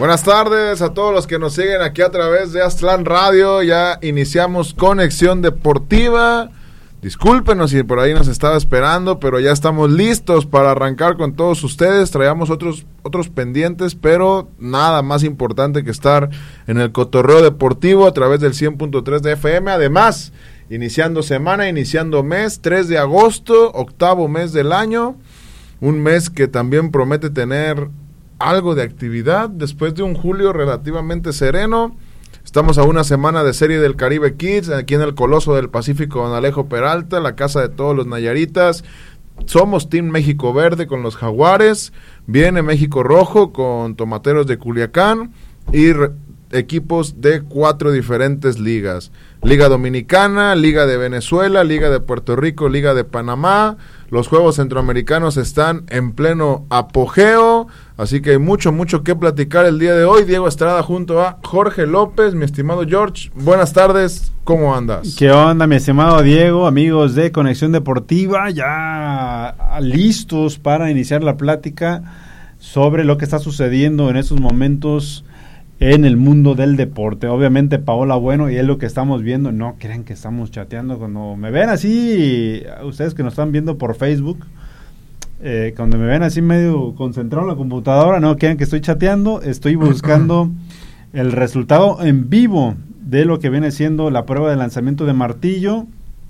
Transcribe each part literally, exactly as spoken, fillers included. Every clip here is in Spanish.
Buenas tardes a todos los que nos siguen aquí a través de Aztlán Radio. Ya iniciamos Conexión Deportiva. Discúlpenos si por ahí nos estaba esperando, pero ya estamos listos para arrancar con todos ustedes. Traíamos otros otros pendientes, pero nada más importante que estar en el cotorreo deportivo a través del cien punto tres de F M. Además, iniciando semana, iniciando mes, tres de agosto, octavo mes del año. Un mes que también promete tener algo de actividad después de un julio relativamente sereno. Estamos a una semana de Serie del Caribe Kids, aquí en el Coloso del Pacífico, don Alejo Peralta, la casa de todos los nayaritas. Somos Team México Verde con los Jaguares, viene México Rojo con Tomateros de Culiacán y re- equipos de cuatro diferentes ligas. Liga Dominicana, Liga de Venezuela, Liga de Puerto Rico, Liga de Panamá. Los Juegos Centroamericanos están en pleno apogeo, así que hay mucho, mucho que platicar el día de hoy. Diego Estrada junto a Jorge López, mi estimado George. Buenas tardes, ¿cómo andas? ¿Qué onda, mi estimado Diego? Amigos de Conexión Deportiva, ya listos para iniciar la plática sobre lo que está sucediendo en estos momentos en el mundo del deporte. Obviamente Paola Bueno, y es lo que estamos viendo. No crean que estamos chateando. Cuando me ven así, ustedes que nos están viendo por Facebook, eh, cuando me ven así medio concentrado en la computadora, no crean que estoy chateando. Estoy buscando el resultado en vivo de lo que viene siendo la prueba de lanzamiento de martillo,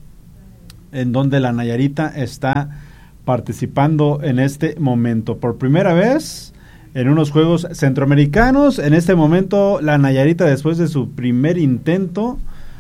en donde la Nayarita está participando en este momento por primera vez en unos Juegos Centroamericanos. En este momento la Nayarita, después de su primer intento,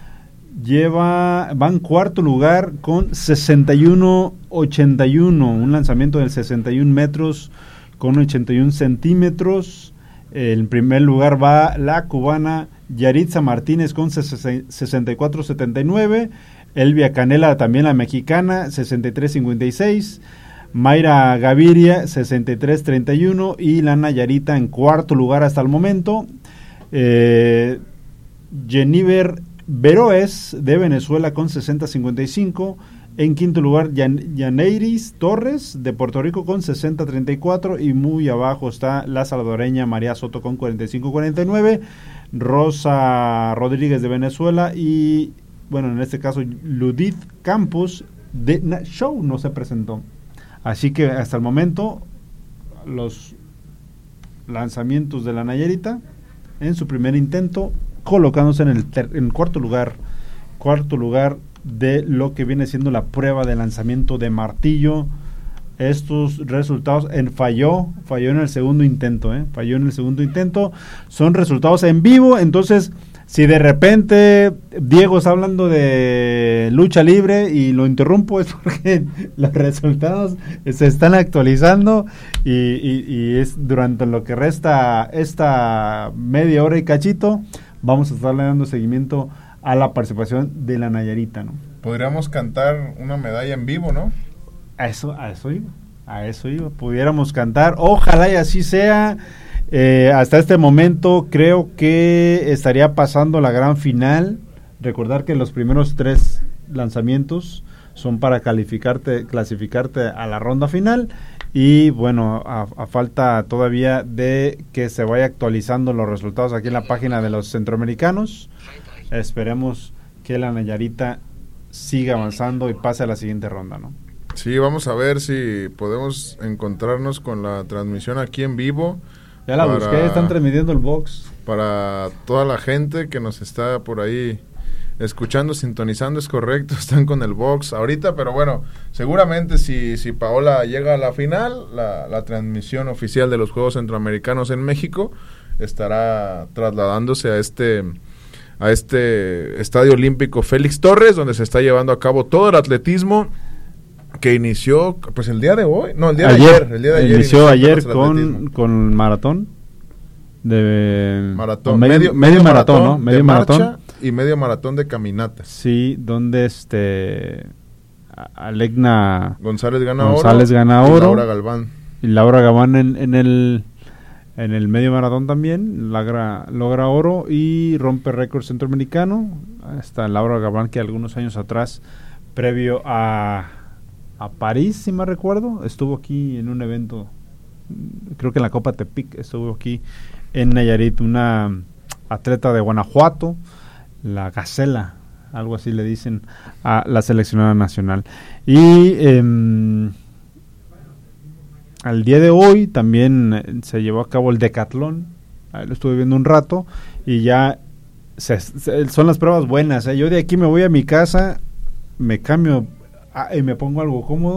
lleva va en cuarto lugar con sesenta y uno ochenta y uno, un lanzamiento de sesenta y un metros con ochenta y un centímetros. En primer lugar va la cubana Yaritza Martínez con sesenta y cuatro setenta y nueve, Elvia Canela, también la mexicana, sesenta y tres cincuenta y seis, Mayra Gaviria, sesenta y tres treinta y uno, y la Nayarita en cuarto lugar hasta el momento. Eh, Jennifer Veroes de Venezuela con sesenta cincuenta y cinco. En quinto lugar, Yan- Yaneiris Torres de Puerto Rico con sesenta treinta y cuatro. Y muy abajo está la salvadoreña María Soto con cuarenta y cinco cuarenta y nueve. Rosa Rodríguez de Venezuela y, bueno, en este caso, Ludith Campos de Na- Show no se presentó. Así que hasta el momento los lanzamientos de la Nayarita en su primer intento, colocándose en el ter- en cuarto lugar, cuarto lugar de lo que viene siendo la prueba de lanzamiento de martillo. Estos resultados en falló, falló en el segundo intento, ¿eh? falló en el segundo intento. Son resultados en vivo, entonces si de repente Diego está hablando de lucha libre y lo interrumpo, es porque los resultados se están actualizando y, y, y es durante lo que resta esta media hora y cachito, vamos a estarle dando seguimiento a la participación de la Nayarita, ¿no? Podríamos cantar una medalla en vivo, ¿no? A eso, a eso iba, a eso iba, pudiéramos cantar, ojalá y así sea. Eh, hasta este momento creo que estaría pasando la gran final. Recordar que los primeros tres lanzamientos son para calificarte, clasificarte a la ronda final. Y bueno, a, a falta todavía de que se vaya actualizando los resultados aquí en la página de los centroamericanos. Esperemos que la Nayarita siga avanzando y pase a la siguiente ronda, ¿no? Sí, vamos a ver si podemos encontrarnos con la transmisión aquí en vivo. Ya la para, busqué, están transmitiendo el box. Para toda la gente que nos está por ahí escuchando, sintonizando, es correcto, están con el box ahorita, pero bueno, seguramente si, si Paola llega a la final, la, la transmisión oficial de los Juegos Centroamericanos en México estará trasladándose a este, a este Estadio Olímpico Félix Torres, donde se está llevando a cabo todo el atletismo que inició pues el día de hoy, no, el día ayer, de ayer, el día de ayer inició, inició ayer con, con maratón de maratón, medio, medio, medio maratón, maratón, ¿no? Medio de maratón marcha y medio maratón de caminata. Sí, donde este Alegna González gana González oro, gana y oro Laura Galván. Y Laura Galván en, en el en el medio maratón también logra, logra oro y rompe récord centroamericano. Está Laura Galván, que algunos años atrás, previo a a París, si me recuerdo, estuvo aquí en un evento creo que en la Copa Tepic estuvo aquí en Nayarit una atleta de Guanajuato, la Gacela, algo así le dicen a la seleccionada nacional. Y eh, al día de hoy también se llevó a cabo el decatlón, ahí lo estuve viendo un rato, y ya se, se, son las pruebas buenas, ¿eh? Yo de aquí me voy a mi casa, me cambio ah, y me pongo algo cómodo,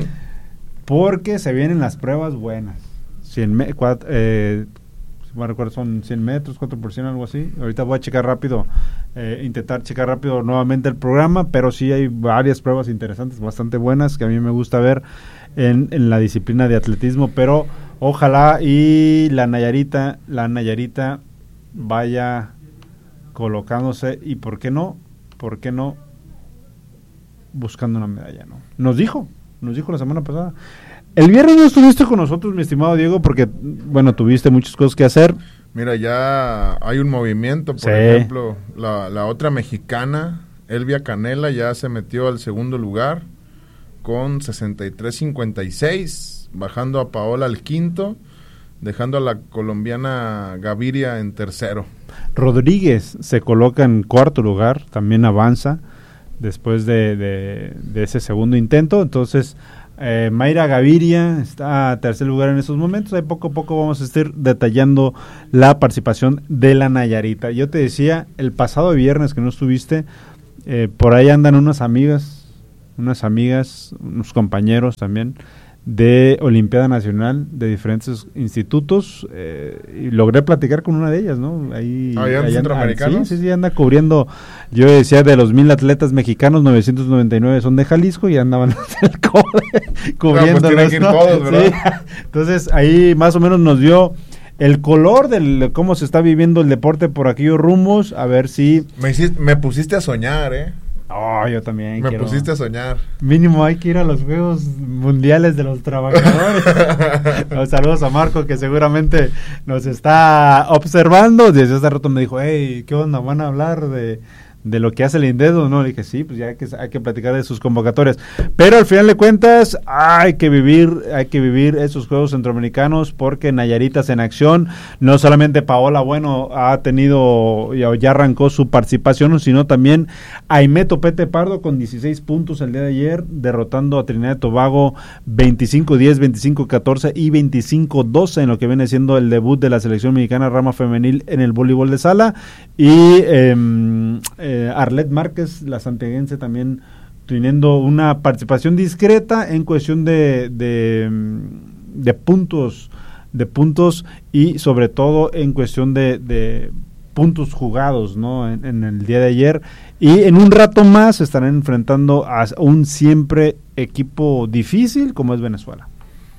porque se vienen las pruebas buenas. cien me, cuatro, eh, si me recuerdo son cien metros, cuatro por ciento, algo así. Ahorita voy a checar rápido, eh, intentar checar rápido nuevamente el programa, pero sí hay varias pruebas interesantes, bastante buenas, que a mí me gusta ver en, en la disciplina de atletismo, pero ojalá y la Nayarita, la Nayarita vaya colocándose, y por qué no, por qué no, buscando una medalla, ¿no? Nos dijo, nos dijo la semana pasada. El viernes no estuviste con nosotros, mi estimado Diego, porque, bueno, tuviste muchas cosas que hacer. Mira, ya hay un movimiento, por sí. ejemplo, la, la otra mexicana, Elvia Canela, ya se metió al segundo lugar con sesenta y tres cincuenta y seis, bajando a Paola al quinto, dejando a la colombiana Gaviria en tercero. Rodríguez se coloca en cuarto lugar, también avanza después de, de, de ese segundo intento. Entonces eh, Mayra Gaviria está a tercer lugar en esos momentos. Ahí poco a poco vamos a estar detallando la participación de la Nayarita. Yo te decía el pasado viernes que no estuviste, eh, por ahí andan unas amigas, unas amigas, unos compañeros también de Olimpiada Nacional de diferentes institutos, eh, y logré platicar con una de ellas, ¿no? Ahí, ¿Ah, ya en centroamericanos? Sí, sí, sí, anda cubriendo, yo decía de los mil atletas mexicanos, novecientos noventa y nueve son de Jalisco y andaban el cobre, cubriendo. No, pues ¿no? Todos, ¿verdad? Sí. Entonces ahí más o menos nos dio el color de cómo se está viviendo el deporte por aquellos rumbos, a ver si... Me, hiciste, me pusiste a soñar, ¿eh? Oh, yo también Me quiero. pusiste a soñar. Mínimo hay que ir a los Juegos Mundiales de los Trabajadores. Los saludos a Marco, que seguramente nos está observando. Desde hace rato me dijo, hey, ¿qué onda? ¿Van a hablar de, de lo que hace el Indedo? No, le dije, sí, pues ya hay que, hay que platicar de sus convocatorias. Pero al final de cuentas, hay que vivir, hay que vivir esos Juegos Centroamericanos, porque Nayaritas en acción. No solamente Paola Bueno ha tenido, ya, ya arrancó su participación, sino también Aimé Topete Pardo con dieciséis puntos el día de ayer, derrotando a Trinidad y Tobago veinticinco diez, veinticinco catorce y veinticinco doce en lo que viene siendo el debut de la selección mexicana rama femenil en el voleibol de sala. Y eh, eh, Arlet Márquez, la santiaguense, también teniendo una participación discreta en cuestión de, de, de puntos, de puntos y sobre todo en cuestión de, de puntos jugados, ¿no? En, en el día de ayer. Y en un rato más estarán enfrentando a un siempre equipo difícil como es Venezuela.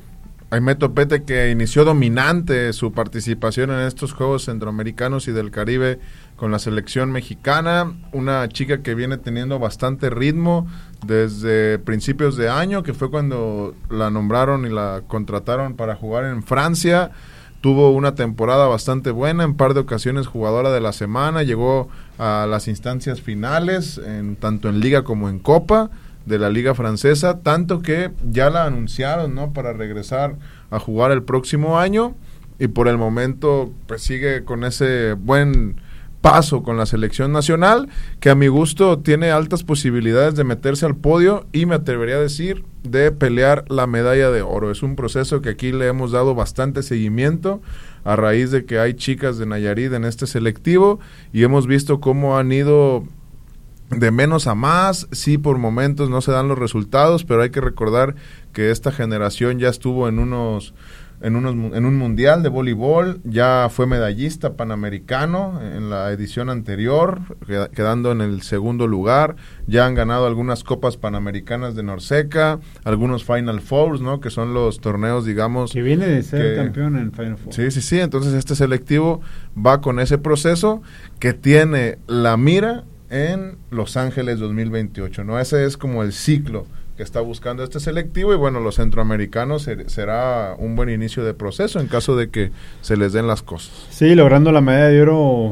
Aimé Topete, que inició dominante su participación en estos Juegos Centroamericanos y del Caribe con la selección mexicana, una chica que viene teniendo bastante ritmo desde principios de año, que fue cuando la nombraron y la contrataron para jugar en Francia. Tuvo una temporada bastante buena, en par de ocasiones jugadora de la semana, llegó a las instancias finales, en, tanto en Liga como en Copa de la Liga Francesa, tanto que ya la anunciaron, ¿no?, para regresar a jugar el próximo año, y por el momento pues sigue con ese buen paso con la selección nacional, que a mi gusto tiene altas posibilidades de meterse al podio y me atrevería a decir de pelear la medalla de oro. Es un proceso que aquí le hemos dado bastante seguimiento a raíz de que hay chicas de Nayarit en este selectivo y hemos visto cómo han ido de menos a más. Sí, por momentos no se dan los resultados, pero hay que recordar que esta generación ya estuvo en unos en unos en un mundial de voleibol, ya fue medallista panamericano en la edición anterior, quedando en el segundo lugar. Ya han ganado algunas copas panamericanas de Norseca, algunos Final Fours, ¿no?, que son los torneos, digamos, que viene de ser que, campeón en Final Four. Sí, sí, sí. Entonces este selectivo va con ese proceso que tiene la mira en Los Ángeles dos mil veintiocho, ¿no? Ese es como el ciclo que está buscando este selectivo, y bueno, los centroamericanos ser, será un buen inicio de proceso en caso de que se les den las cosas. Sí, logrando la medalla de oro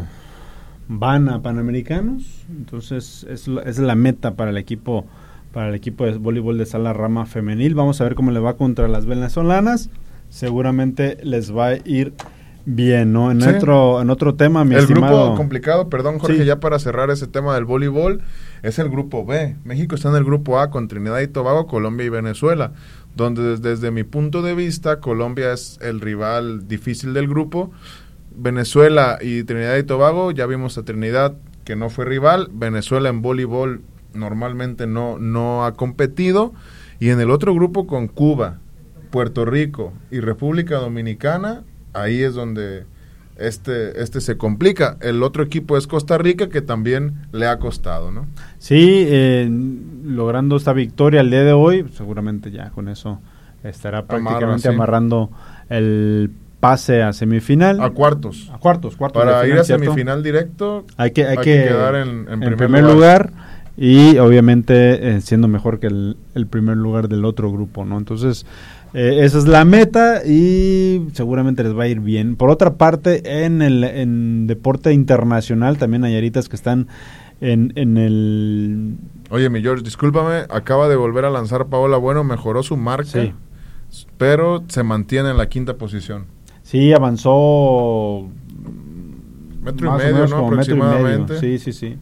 van a Panamericanos, entonces es, es la meta para el equipo para el equipo de voleibol de sala rama femenil. Vamos a ver cómo le va contra las venezolanas. seguramente les va a ir bien, ¿no? En sí. otro en otro tema, mi el estimado. grupo complicado, perdón Jorge, sí. ya para cerrar ese tema del voleibol, es el grupo B. México está en el grupo A con Trinidad y Tobago, Colombia y Venezuela, donde desde, desde mi punto de vista Colombia es el rival difícil del grupo. Venezuela y Trinidad y Tobago, ya vimos a Trinidad que no fue rival, Venezuela en voleibol normalmente no, no ha competido, y en el otro grupo con Cuba, Puerto Rico y República Dominicana, ahí es donde este este se complica. El otro equipo es Costa Rica, que también le ha costado, ¿no? Sí, eh, logrando esta victoria el día de hoy, seguramente ya con eso estará prácticamente Amarra, sí. amarrando el pase a semifinal. A cuartos. A cuartos, cuartos. Para final, ir a ¿cierto? semifinal directo, hay que, hay hay que, que quedar en, en en primer, primer lugar. lugar. Y obviamente eh, siendo mejor que el, el primer lugar del otro grupo, ¿no? Entonces, eh, esa es la meta y seguramente les va a ir bien. Por otra parte, en el en deporte internacional también hay Nayaritas que están en, en el... Oye, mi George, discúlpame, acaba de volver a lanzar Paola Bueno, mejoró su marca, Sí. pero se mantiene en la quinta posición. Sí, avanzó... Metro y más o medio, menos ¿no? como metro y medio. Aproximadamente. Sí, sí, sí.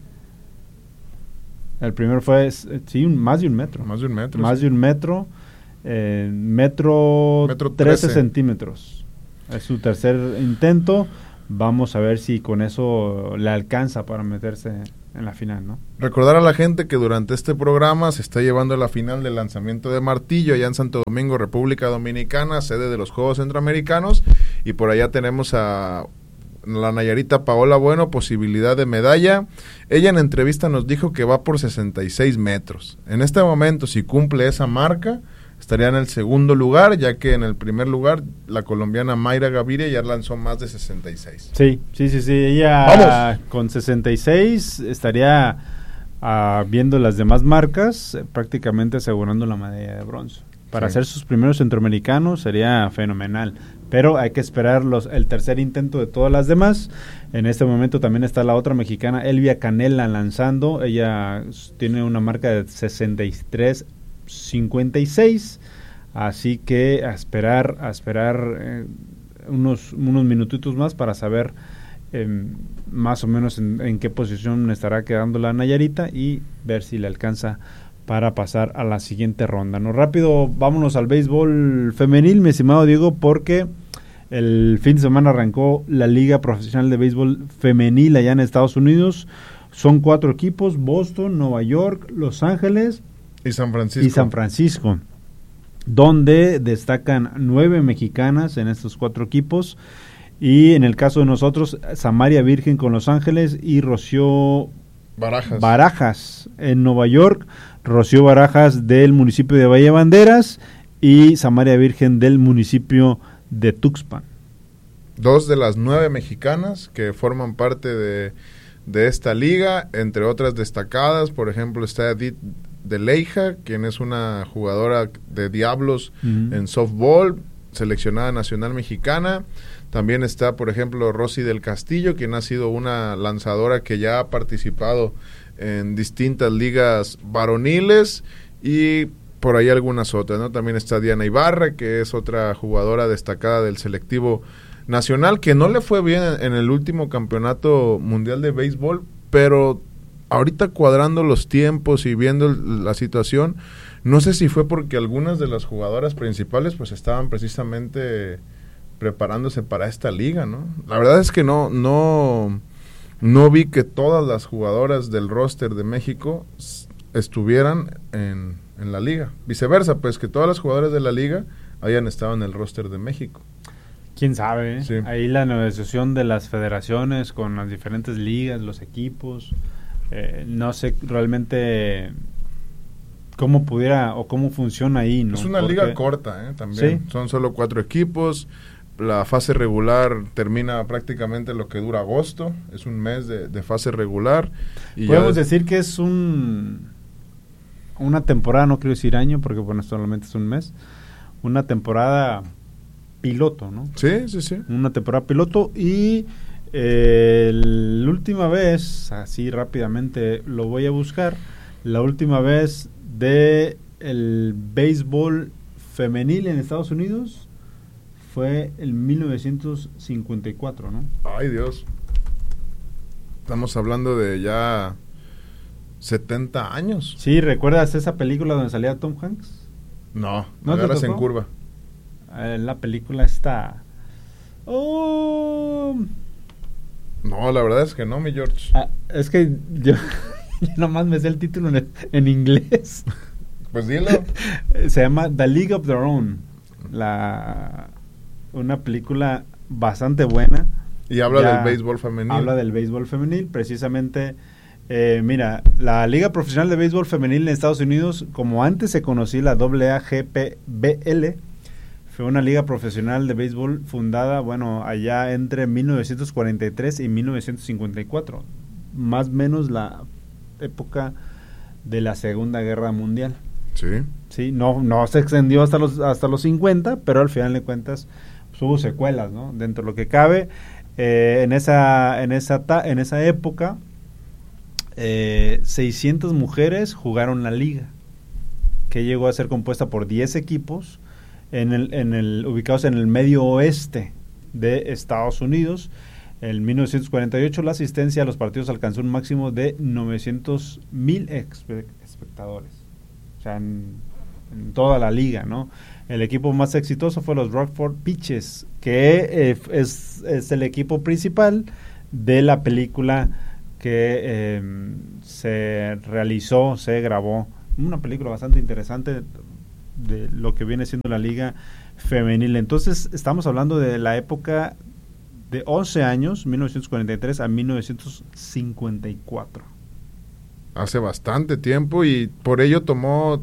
El primero fue, sí, un, más de un metro. Más de un metro. Más sí. de un metro. Eh, metro, Metro trece trece centímetros. Es su tercer intento. Vamos a ver si con eso le alcanza para meterse en la final, ¿no? Recordar a la gente que durante este programa se está llevando la final del lanzamiento de martillo allá en Santo Domingo, República Dominicana, sede de los Juegos Centroamericanos, y por allá tenemos a la Nayarita Paola Bueno, posibilidad de medalla. Ella en entrevista nos dijo que va por sesenta y seis metros. En este momento, si cumple esa marca, estaría en el segundo lugar, ya que en el primer lugar la colombiana Mayra Gaviria ya lanzó más de sesenta y seis. Sí, sí, sí, sí. Ella ¡Vamos! Con sesenta y seis estaría uh, viendo las demás marcas, eh, prácticamente asegurando la medalla de bronce. Para Sí. hacer sus primeros centroamericanos sería fenomenal, pero hay que esperar los, el tercer intento de todas las demás. En este momento también está la otra mexicana, Elvia Canela, lanzando. Ella tiene una marca de sesenta y tres cincuenta y seis, así que a esperar, a esperar eh, unos, unos minutitos más para saber eh, más o menos en, en qué posición estará quedando la Nayarita y ver si le alcanza para pasar a la siguiente ronda. No, rápido, vámonos al béisbol femenil, mi estimado Diego, porque el fin de semana arrancó la Liga Profesional de Béisbol Femenil allá en Estados Unidos. Son cuatro equipos: Boston, Nueva York, Los Ángeles Y San Francisco. y San Francisco, donde destacan nueve mexicanas en estos cuatro equipos. Y en el caso de nosotros, Samaria Virgen con Los Ángeles y Rocío Barajas. Barajas en Nueva York. Rocío Barajas del municipio de Valle Banderas y Samaria Virgen del municipio de Tuxpan. Dos de las nueve mexicanas que forman parte de, de esta liga, entre otras destacadas, por ejemplo, está Edith de Leija, quien es una jugadora de Diablos Uh-huh. en softball, seleccionada nacional mexicana. También está, por ejemplo, Rosy del Castillo, quien ha sido una lanzadora que ya ha participado en distintas ligas varoniles, y por ahí algunas otras, ¿no? También está Diana Ibarra, que es otra jugadora destacada del selectivo nacional, que no le fue bien en, en el último campeonato mundial de béisbol, pero ahorita cuadrando los tiempos y viendo el, la situación, no sé si fue porque algunas de las jugadoras principales pues estaban precisamente preparándose para esta liga, ¿no? La verdad es que no, no, no vi que todas las jugadoras del roster de México s- estuvieran en, en la liga. Viceversa, pues que todas las jugadoras de la liga hayan estado en el roster de México. ¿Quién sabe? eh? Sí. Ahí la negociación de las federaciones con las diferentes ligas, los equipos, eh, no sé realmente cómo pudiera o cómo funciona ahí, ¿no? Es una Porque- liga corta, ¿eh? También. Sí. Son solo cuatro equipos. La fase regular termina prácticamente lo que dura agosto. Es un mes de, de fase regular. Y Podemos ya des- decir que es un una temporada, no quiero decir año, porque bueno, solamente es un mes, una temporada piloto, ¿no? Sí, sí, sí. Una temporada piloto y eh, la última vez, así rápidamente lo voy a buscar, la última vez de el béisbol femenil en Estados Unidos fue en mil novecientos cincuenta y cuatro, ¿no? Ay, Dios. Estamos hablando de ya setenta años. Sí, ¿recuerdas esa película donde salía Tom Hanks? No, ¿No no te eras tocó? en curva. Eh, la película está... Oh, No, la verdad es que no, mi George. ah, es que yo, yo nomás me sé el título en, en inglés. Pues dilo. Se llama The League of Their Own. La, una película bastante buena. Y habla Ya del béisbol femenil. Habla del béisbol femenil, precisamente. Eh, mira, la Liga Profesional de Béisbol Femenil en Estados Unidos, como antes se conocía la A A G P B L, fue una liga profesional de béisbol fundada, bueno, allá entre mil novecientos cuarenta y tres y mil novecientos cincuenta y cuatro, más o menos la época de la Segunda Guerra Mundial. Sí. Sí, no, no se extendió hasta los hasta los cincuenta, pero al final de cuentas pues, hubo secuelas, ¿no? Dentro de lo que cabe, eh, en esa en esa ta, en esa época eh, seiscientas mujeres jugaron la liga, que llegó a ser compuesta por diez equipos en el en el ubicados en el medio oeste de Estados Unidos. En mil novecientos cuarenta y ocho la asistencia a los partidos alcanzó un máximo de novecientos mil espectadores. O sea, en, en toda la liga, ¿no? El equipo más exitoso fue los Rockford Peaches, que eh, es, es el equipo principal de la película que eh, se realizó, se grabó. Una película bastante interesante de lo que viene siendo la liga femenil. Entonces, estamos hablando de la época de once años, mil novecientos cuarenta y tres a mil novecientos cincuenta y cuatro. Hace bastante tiempo y por ello tomó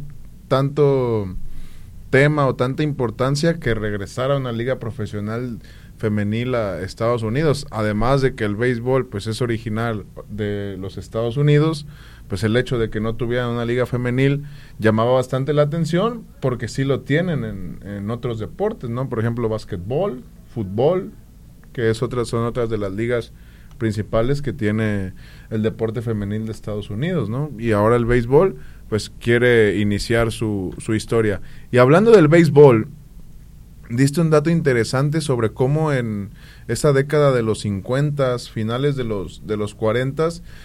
tanto tema o tanta importancia que regresara a una liga profesional femenil a Estados Unidos. Además de que el béisbol pues es original de los Estados Unidos, pues el hecho de que no tuvieran una liga femenil llamaba bastante la atención, porque sí lo tienen en, en otros deportes, ¿no? Por ejemplo, básquetbol, fútbol, que es otras, son otras de las ligas principales que tiene el deporte femenil de Estados Unidos, ¿no? Y ahora el béisbol, pues quiere iniciar su, su historia. Y hablando del béisbol, diste un dato interesante sobre cómo en esa década de los cincuenta, finales de los, de los cuarenta,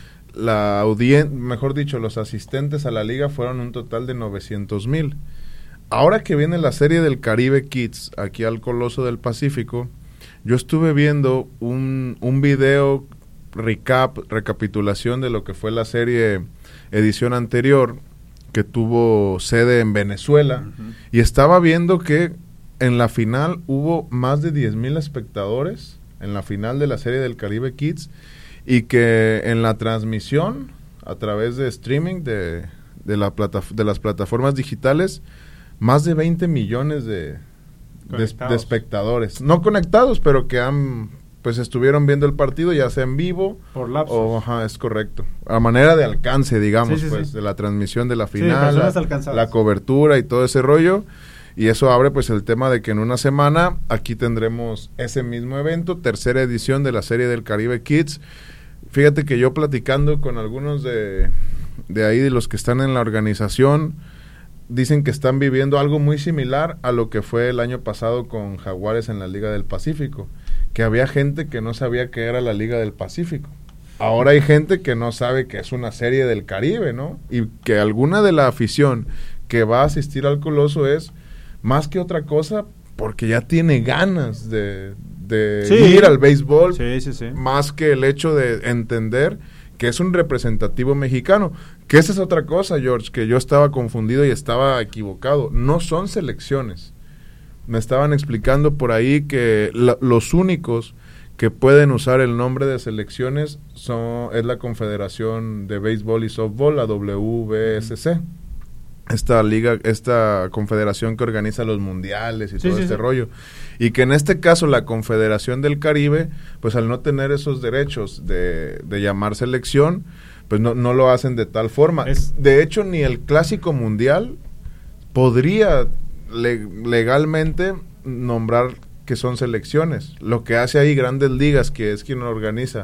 la audiencia, mejor dicho, los asistentes a la liga fueron un total de novecientos mil. Ahora que viene la serie del Caribe Kids, aquí al Coloso del Pacífico, yo estuve viendo un, un video recap, recapitulación de lo que fue la serie edición anterior, que tuvo sede en Venezuela, uh-huh. Y estaba viendo que en la final hubo más de diez mil espectadores, en la final de la serie del Caribe Kids, y que en la transmisión, a través de streaming de, de, la plata, de las plataformas digitales, más de veinte millones de... De, de espectadores, no conectados, pero que han, pues estuvieron viendo el partido, ya sea en vivo por lapsos. O, ajá, es correcto, a manera de alcance, digamos, sí, sí, pues, sí. De la transmisión de la final, sí, la, la cobertura y todo ese rollo, y eso abre pues el tema de que en una semana aquí tendremos ese mismo evento, tercera edición de la serie del Caribe Kids. Fíjate que yo platicando con algunos de, de ahí, de los que están en la organización, dicen que están viviendo algo muy similar a lo que fue el año pasado con Jaguares en la Liga del Pacífico, que había gente que no sabía que era la Liga del Pacífico. Ahora hay gente que no sabe que es una serie del Caribe, ¿no? Y que alguna de la afición que va a asistir al Coloso es más que otra cosa porque ya tiene ganas de, de sí. ir al béisbol, sí, sí, sí. Más que el hecho de entender que es un representativo mexicano, que esa es otra cosa, George, que yo estaba confundido y estaba equivocado. No son selecciones. Me estaban explicando por ahí que la, los únicos que pueden usar el nombre de selecciones son es la Confederación de Béisbol y Softball, la W B S C. Esta liga, esta confederación que organiza los mundiales y sí, todo sí, este sí. rollo. Y que en este caso la Confederación del Caribe, pues al no tener esos derechos de, de llamar selección, pues no, no lo hacen de tal forma. Es, de hecho, ni el Clásico Mundial podría le, legalmente nombrar que son selecciones. Lo que hace ahí Grandes Ligas, que es quien organiza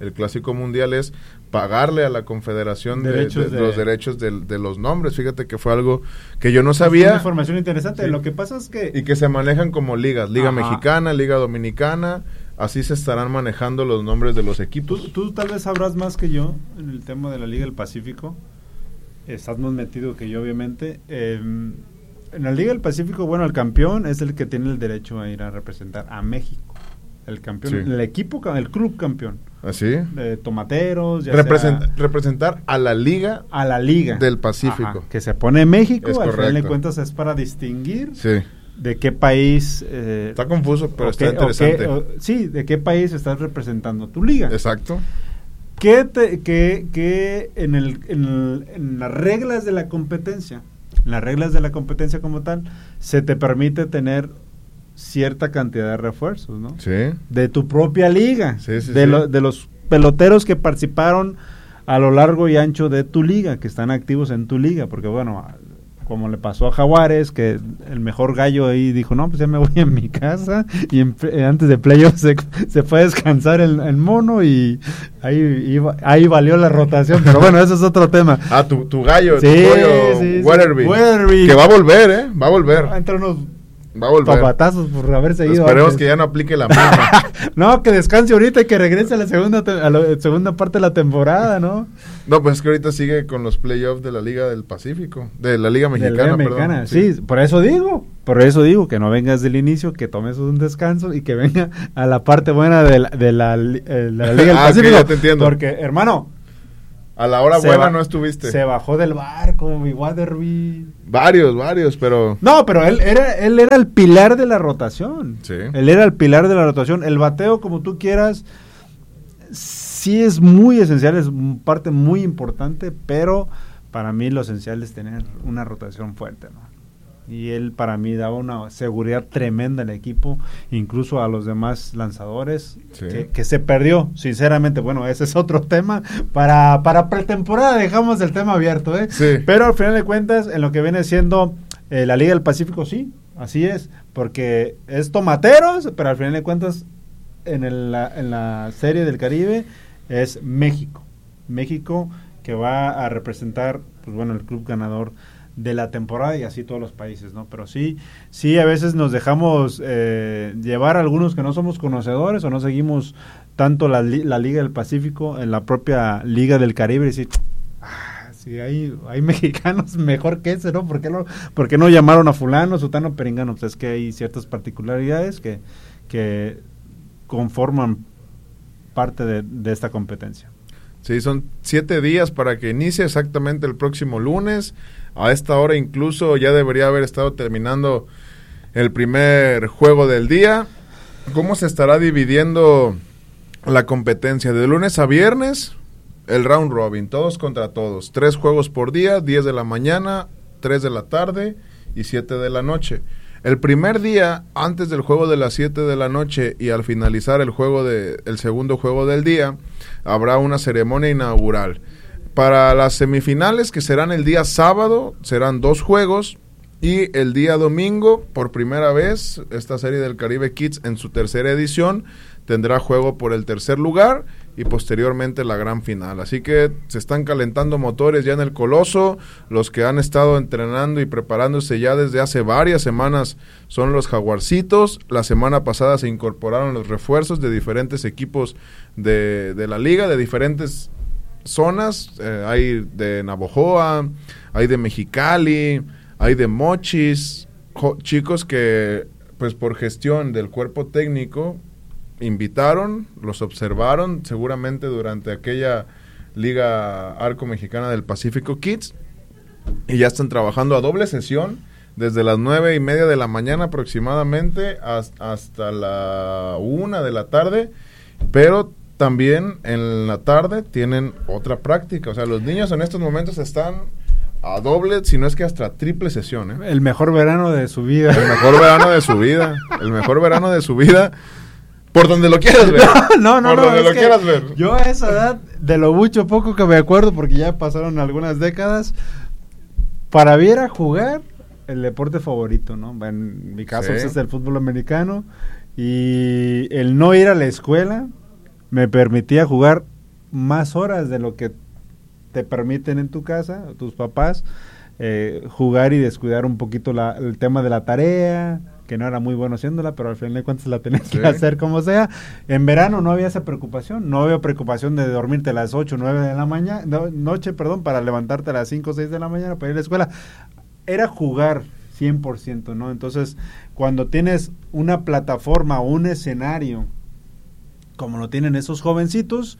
el Clásico Mundial es pagarle a la Confederación de, de, de los derechos de, de los nombres. Fíjate que fue algo que yo no sabía. Es una información interesante. Sí. Lo que pasa es que... Y que se manejan como ligas. Liga Ajá. Mexicana, Liga Dominicana. Así se estarán manejando los nombres de los equipos. Tú, tú tal vez sabrás más que yo en el tema de la Liga del Pacífico. Estás más metido que yo, obviamente. Eh, en la Liga del Pacífico, bueno, el campeón es el que tiene el derecho a ir a representar a México. El campeón, sí. el equipo, el club campeón. ¿Así? De tomateros. Ya Represent, sea, representar a la Liga. A la Liga. Del Pacífico. Ajá, que se pone México, es al correcto. final de cuentas es para distinguir. Sí. De qué país... Eh, está confuso, pero está qué, interesante. O qué, o, sí, de qué país estás representando tu liga. Exacto. ¿Qué, te, qué, qué en, el, en, el, en las reglas de la competencia, en las reglas de la competencia como tal, se te permite tener cierta cantidad de refuerzos, ¿no? Sí. De tu propia liga. Sí, sí, de, sí. Lo, de los peloteros que participaron a lo largo y ancho de tu liga, que están activos en tu liga, porque bueno... como le pasó a Jaguares, que el mejor gallo ahí dijo, no, pues ya me voy a mi casa, y en, eh, antes de playoffs se, se fue a descansar el, el mono, y ahí iba, ahí valió la rotación, pero bueno, eso es otro tema. Ah, tu, tu gallo, sí, tu pollo, sí, Weatherby, sí. Weatherby, que va a volver, ¿eh? Va a volver. Va a entrar unos Va a volver. papatazos por haberse ido. Esperemos antes. que ya no aplique la misma. No, que descanse ahorita y que regrese a la segunda te- a la segunda parte de la temporada, ¿no? No, pues es que ahorita sigue con los playoffs de la Liga del Pacífico, de la Liga Mexicana, De la Liga perdón. Mexicana, sí. sí, por eso digo, por eso digo que no vengas del inicio, que tomes un descanso y que venga a la parte buena de la, de la, eh, de la Liga del Ah, Pacífico. ok, ya te entiendo. Porque, hermano, A la hora se buena ba- no estuviste. Se bajó del barco, mi Weatherby. Varios, varios, pero... No, pero él era, él era el pilar de la rotación. Sí. Él era el pilar de la rotación. El bateo, como tú quieras, sí es muy esencial, es parte muy importante, pero para mí lo esencial es tener una rotación fuerte, ¿no? Y él para mí daba una seguridad tremenda al equipo, incluso a los demás lanzadores, Sí. que, que se perdió, sinceramente. Bueno, ese es otro tema. Para, para pretemporada dejamos el tema abierto, ¿eh? Sí. Pero al final de cuentas, en lo que viene siendo eh, la Liga del Pacífico, sí, así es, porque es tomateros, pero al final de cuentas, en, el, la, en la Serie del Caribe es México. México que va a representar, pues bueno, el club ganador de la temporada, y así todos los países, ¿no? Pero sí, sí a veces nos dejamos eh, llevar a algunos que no somos conocedores o no seguimos tanto la, li- la Liga del Pacífico en la propia Liga del Caribe, y decir, ah, sí, hay, hay mexicanos mejor que ese, ¿no? ¿Por qué no, por qué no llamaron a fulano, sutano, perengano? Pues es que hay ciertas particularidades que, que conforman parte de, de esta competencia. Sí, son siete días para que inicie exactamente el próximo lunes. A esta hora incluso ya debería haber estado terminando el primer juego del día. ¿Cómo se estará dividiendo la competencia? De lunes a viernes, el round robin, todos contra todos. Tres juegos por día, diez de la mañana, tres de la tarde y siete de la noche. El primer día, antes del juego de las siete de la noche y al finalizar el juego de, el segundo juego del día, habrá una ceremonia inaugural. Para las semifinales, que serán el día sábado, serán dos juegos, y el día domingo, por primera vez, esta Serie del Caribe Kids en su tercera edición tendrá juego por el tercer lugar y posteriormente la gran final. Así que se están calentando motores ya en el Coloso. Los que han estado entrenando y preparándose ya desde hace varias semanas son los Jaguarcitos. La semana pasada se incorporaron los refuerzos de diferentes equipos de, de la liga, de diferentes zonas. Eh, hay de Navojoa, hay de Mexicali, hay de Mochis, jo- chicos que pues por gestión del cuerpo técnico invitaron, los observaron seguramente durante aquella Liga Arco Mexicana del Pacífico Kids, y ya están trabajando a doble sesión desde las nueve y media de la mañana aproximadamente hasta, hasta la una de la tarde, pero también en la tarde tienen otra práctica. O sea, los niños en estos momentos están a doble, si no es que hasta triple sesión, ¿eh? El mejor verano de su vida. El mejor verano de su vida, el mejor verano de su vida. Por donde lo quieras ver. No, no, Por no. donde es lo que quieras ver. Yo a esa edad, de lo mucho poco que me acuerdo, porque ya pasaron algunas décadas, para ver a jugar el deporte favorito, ¿no? En mi caso Sí. pues, es el fútbol americano, y el no ir a la escuela me permitía jugar más horas de lo que te permiten en tu casa, tus papás, eh, jugar y descuidar un poquito la, el tema de la tarea, que no era muy bueno haciéndola, pero al final de cuentas la tenías sí. que hacer como sea. En verano no había esa preocupación, no había preocupación de dormirte a las ocho, nueve de la mañana, no, noche, perdón, para levantarte a las cinco o seis de la mañana para ir a la escuela. Era jugar cien por ciento, ¿no? Entonces, cuando tienes una plataforma o un escenario como lo tienen esos jovencitos,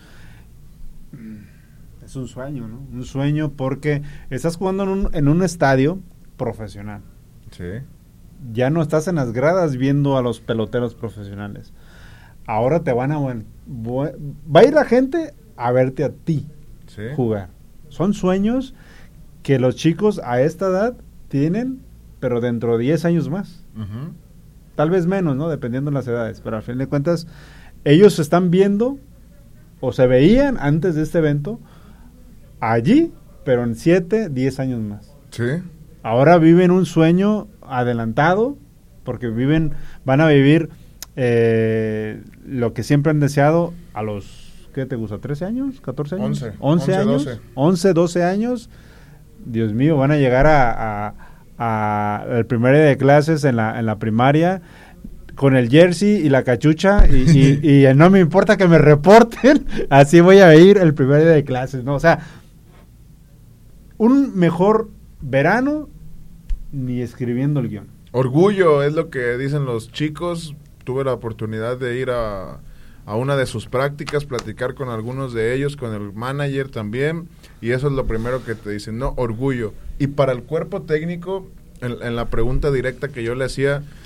es un sueño, ¿no? Un sueño porque estás jugando en un, en un estadio profesional. Sí. Ya no estás en las gradas viendo a los peloteros profesionales. Ahora te van a... Bueno, va a ir la gente a verte a ti sí. jugar. Son sueños que los chicos a esta edad tienen, pero dentro de diez años más. Uh-huh. Tal vez menos, ¿no? Dependiendo de las edades. Pero al fin de cuentas, ellos se están viendo o se veían antes de este evento allí, pero en siete, diez años más. Sí. Ahora viven un sueño adelantado, porque viven, van a vivir eh, lo que siempre han deseado a los, ¿qué te gusta? ¿trece años? ¿catorce años? once. once años. doce. once, doce años. Dios mío, van a llegar a, a, a el primer día de clases en la, en la primaria con el jersey y la cachucha y, y, y no me importa que me reporten, así voy a ir el primer día de clases, ¿no? O sea, un mejor verano ni escribiendo el guión. Orgullo es lo que dicen los chicos. Tuve la oportunidad de ir a, a una de sus prácticas, platicar con algunos de ellos, con el manager también, y eso es lo primero que te dicen, no, orgullo. Y para el cuerpo técnico, en, en la pregunta directa que yo le hacía,